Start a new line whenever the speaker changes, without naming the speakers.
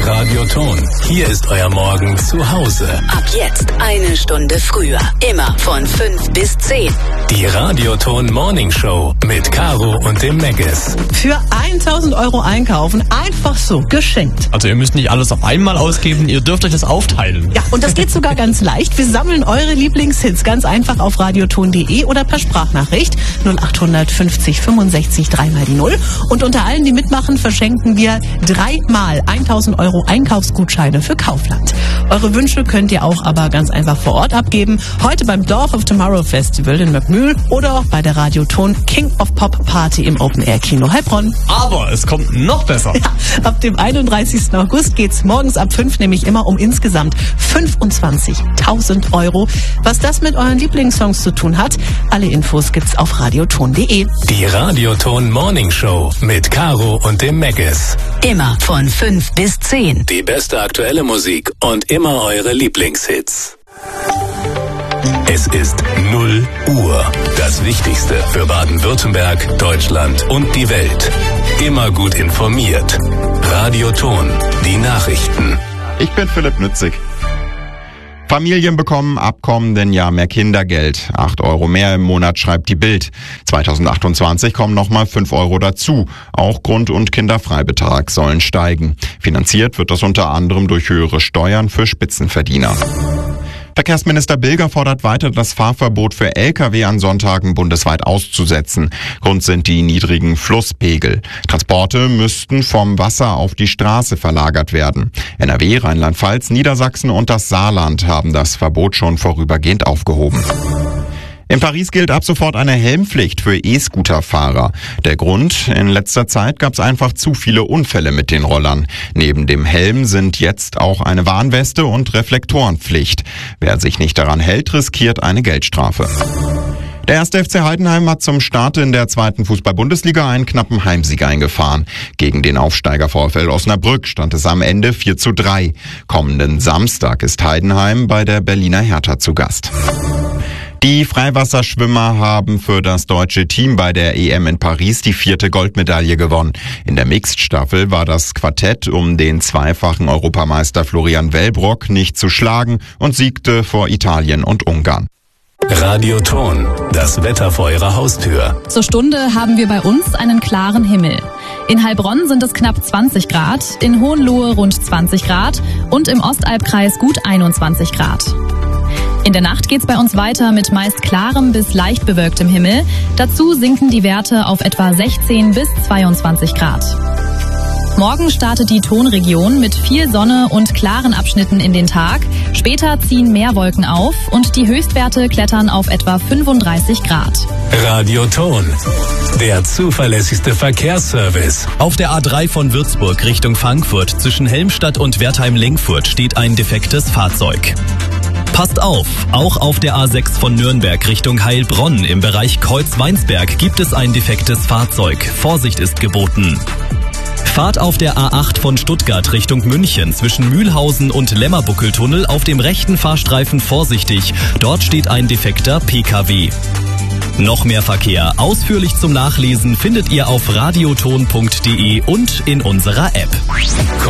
Radioton. Hier ist euer Morgen zu Hause.
Ab jetzt 1 Stunde früher. Immer von 5 bis 10.
Die Radioton Morning Show mit Caro und dem Megges.
Für 1.000 € einkaufen, einfach so, geschenkt.
Also ihr müsst nicht alles auf einmal ausgeben, ihr dürft euch das aufteilen.
Ja, und das geht sogar ganz leicht. Wir sammeln eure Lieblingshits ganz einfach auf radioton.de oder per Sprachnachricht 0800 50 65 3 mal die 0. Und unter allen, die mitmachen, verschenken wir 3-mal 1.000 € Einkaufsgutscheine für Kaufland. Eure Wünsche könnt ihr auch aber ganz einfach vor Ort abgeben. Heute beim Dorf of Tomorrow Festival in Möckmühl oder auch bei der Radioton King of Pop Party im Open Air Kino Heilbronn.
Aber es kommt noch besser.
Ja, ab dem 31. August geht's morgens ab 5 nämlich immer um insgesamt 25.000 €. Was das mit euren Lieblingssongs zu tun hat, alle Infos gibt's auf radioton.de.
Die Radioton Morning Show mit Caro und dem Megges.
Immer von 5 bis 10.
Die beste aktuelle Musik und immer eure Lieblingshits. Es ist 0 Uhr. Das Wichtigste für Baden-Württemberg, Deutschland und die Welt. Immer gut informiert. Radioton, die Nachrichten.
Ich bin Philipp Nützig. Familien bekommen ab kommenden Jahr mehr Kindergeld. 8 € mehr im Monat, schreibt die Bild. 2028 kommen nochmal 5 € dazu. Auch Grund- und Kinderfreibetrag sollen steigen. Finanziert wird das unter anderem durch höhere Steuern für Spitzenverdiener. Verkehrsminister Bilger fordert weiter, das Fahrverbot für Lkw an Sonntagen bundesweit auszusetzen. Grund sind die niedrigen Flusspegel. Transporte müssten vom Wasser auf die Straße verlagert werden. NRW, Rheinland-Pfalz, Niedersachsen und das Saarland haben das Verbot schon vorübergehend aufgehoben. In Paris gilt ab sofort eine Helmpflicht für E-Scooter-Fahrer. Der Grund? In letzter Zeit gab es einfach zu viele Unfälle mit den Rollern. Neben dem Helm sind jetzt auch eine Warnweste und Reflektorenpflicht. Wer sich nicht daran hält, riskiert eine Geldstrafe. Der 1. FC Heidenheim hat zum Start in der 2. Fußball-Bundesliga einen knappen Heimsieg eingefahren. Gegen den Aufsteiger VfL Osnabrück stand es am Ende 4:3. Kommenden Samstag ist Heidenheim bei der Berliner Hertha zu Gast. Die Freiwasserschwimmer haben für das deutsche Team bei der EM in Paris die 4. Goldmedaille gewonnen. In der Mixed-Staffel war das Quartett um den zweifachen Europameister Florian Wellbrock nicht zu schlagen und siegte vor Italien und Ungarn.
Radioton, das Wetter vor eurer Haustür.
Zur Stunde haben wir bei uns einen klaren Himmel. In Heilbronn sind es knapp 20 Grad, in Hohenlohe rund 20 Grad und im Ostalbkreis gut 21 Grad. In der Nacht geht's bei uns weiter mit meist klarem bis leicht bewölktem Himmel. Dazu sinken die Werte auf etwa 16 bis 22 Grad. Morgen startet die Tonregion mit viel Sonne und klaren Abschnitten in den Tag. Später ziehen mehr Wolken auf und die Höchstwerte klettern auf etwa 35 Grad.
Radioton, der zuverlässigste Verkehrsservice.
Auf der A3 von Würzburg Richtung Frankfurt zwischen Helmstadt und Wertheim-Lenkfurt steht ein defektes Fahrzeug. Passt auf, auch auf der A6 von Nürnberg Richtung Heilbronn im Bereich Kreuz-Weinsberg gibt es ein defektes Fahrzeug. Vorsicht ist geboten. Fahrt auf der A8 von Stuttgart Richtung München zwischen Mühlhausen und Lämmerbuckeltunnel auf dem rechten Fahrstreifen vorsichtig. Dort steht ein defekter PKW. Noch mehr Verkehr ausführlich zum Nachlesen findet ihr auf radioton.de und in unserer App.